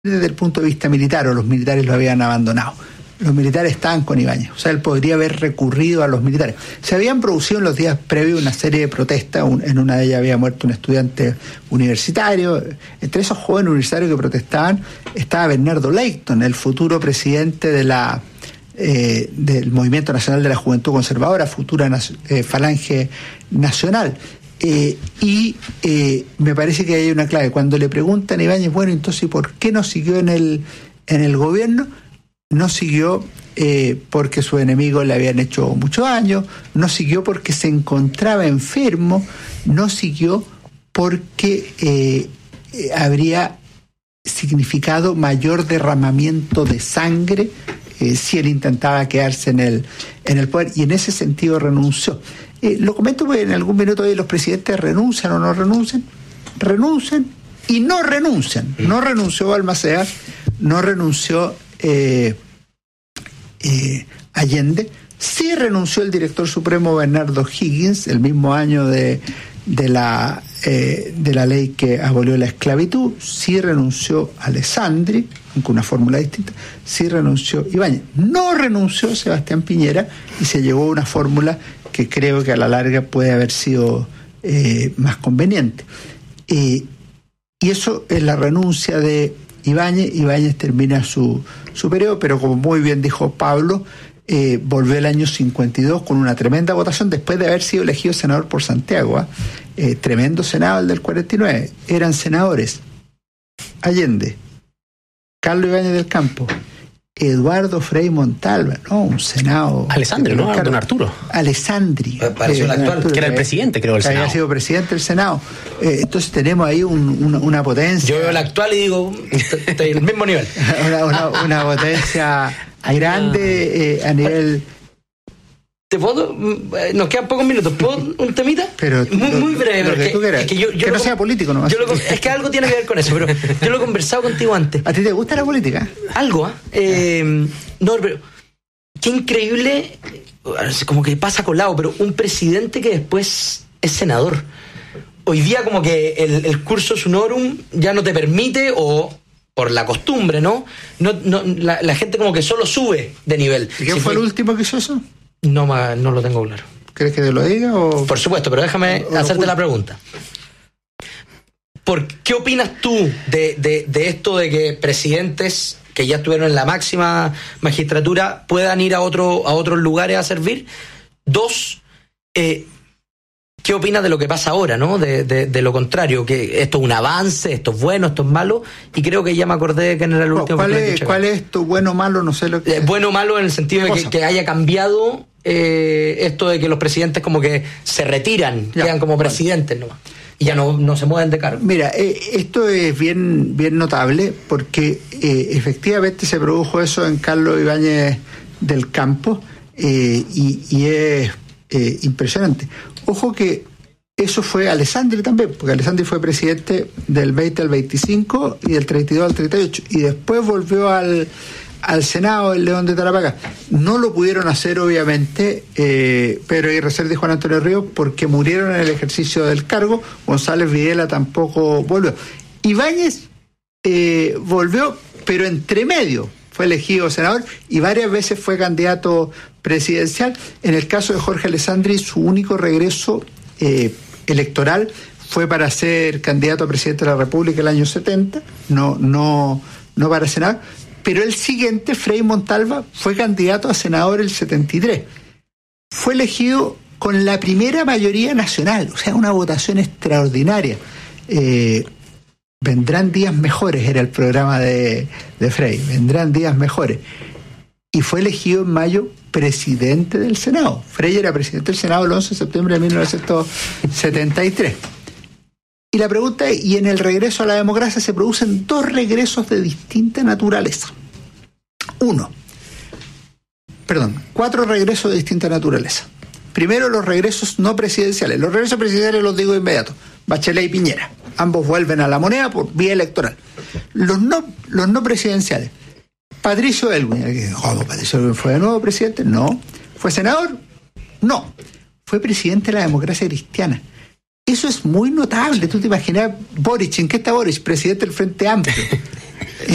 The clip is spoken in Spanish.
desde el punto de vista militar, o los militares lo habían abandonado. Los militares estaban con Ibáñez, o sea, él podría haber recurrido a los militares. Se habían producido en los días previos una serie de protestas, en una de ellas había muerto un estudiante universitario. Entre esos jóvenes universitarios que protestaban estaba Bernardo Leyton, el futuro presidente del Movimiento Nacional de la Juventud Conservadora, futura Falange Nacional. Y me parece que hay una clave. Cuando le preguntan a Ibáñez, bueno, entonces, ¿por qué no siguió en el gobierno? No siguió porque sus enemigos le habían hecho mucho daño, no siguió porque se encontraba enfermo, no siguió porque habría significado mayor derramamiento de sangre si él intentaba quedarse en el poder, y en ese sentido renunció. Lo comento porque en algún minuto hoy los presidentes renuncian o no renuncian y no renuncian. No renunció Balmaceda, no renunció Allende, sí renunció el director supremo Bernardo Higgins el mismo año de la ley que abolió la esclavitud, sí renunció Alessandri, con una fórmula distinta, sí renunció Ibáñez, no renunció Sebastián Piñera, y se llegó a una fórmula que creo que a la larga puede haber sido más conveniente. Y eso es la renuncia de Ibáñez. Ibáñez termina su periodo, pero como muy bien dijo Pablo, volvió el año 52 con una tremenda votación después de haber sido elegido senador por Santiago. Tremendo senado el del 49. Eran senadores Allende, Carlos Ibáñez del Campo, Eduardo Frei Montalva, un senado. Alessandri, ¿no? Don Arturo. Alessandri. Pareció el actual. Que era el presidente, creo, del Senado. Había sido presidente del Senado. Entonces tenemos ahí una potencia. Yo veo el actual y digo, estoy en el mismo nivel. una potencia grande a nivel. ¿Te puedo? Nos quedan pocos minutos. ¿Puedo un temita? Pero muy breve. Lo que tú quieras. Que no sea político nomás. Es que algo tiene que ver con eso, pero yo lo he conversado contigo antes. ¿A ti te gusta la política? Algo, no, pero qué increíble, como que pasa colado, pero un presidente que después es senador. Hoy día como que el cursus honorum ya no te permite, o por la costumbre, ¿no? La gente como que solo sube de nivel. ¿Y quién fue el último que hizo eso? No lo tengo claro. ¿Crees que te lo diga? O... Por supuesto, pero déjame hacerte la pregunta. ¿Qué opinas tú de esto de que presidentes que ya estuvieron en la máxima magistratura puedan ir a otros lugares a servir? Dos, ¿qué opinas de lo que pasa ahora, ¿no? De lo contrario, que esto es un avance, esto es bueno, esto es malo, y creo que ya me acordé de que era el último. ¿Cuál es tu bueno o malo? No sé lo que... Bueno o malo en el sentido de que haya cambiado esto de que los presidentes como que se retiran, quedan como presidentes nomás, y ya no se mueven de cargo. Mira, esto es bien notable porque efectivamente se produjo eso en Carlos Ibáñez del Campo, y es impresionante. Ojo que eso fue Alessandri también, porque Alessandri fue presidente del 20 al 25 y del 32 al 38, y después volvió al Senado el León de Tarapacá. No lo pudieron hacer, obviamente, Pedro Aguirre Cerda y Juan Antonio Ríos, porque murieron en el ejercicio del cargo. González Videla tampoco volvió. Ibáñez volvió, pero entre medio fue elegido senador y varias veces fue candidato presidencial. En el caso de Jorge Alessandri, su único regreso electoral fue para ser candidato a presidente de la República el año 70, no para senador. Pero el siguiente, Frei Montalva, fue candidato a senador el 73. Fue elegido con la primera mayoría nacional, o sea, una votación extraordinaria. Vendrán días mejores, era el programa de Frei, vendrán días mejores. Y fue elegido en mayo presidente del Senado. Frei era presidente del Senado el 11 de septiembre de 1973. Y la pregunta es, y en el regreso a la democracia se producen dos regresos de distinta naturaleza. Cuatro regresos de distinta naturaleza. Primero, los regresos no presidenciales. Los regresos presidenciales los digo de inmediato. Bachelet y Piñera. Ambos vuelven a la moneda por vía electoral. Los no presidenciales. Patricio Elwin. ¿Cómo Patricio Elwin fue de nuevo presidente? No. ¿Fue senador? No. Fue presidente de la democracia cristiana. Eso es muy notable. Tú te imaginas, Boric, ¿en qué está Boric? Presidente del Frente Amplio.